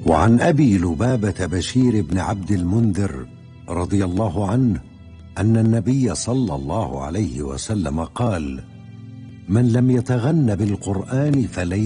وعن أبي لبابة بشير بن عبد المنذر رضي الله عنه أن النبي صلى الله عليه وسلم قال: من لم يتغن بالقرآن فليس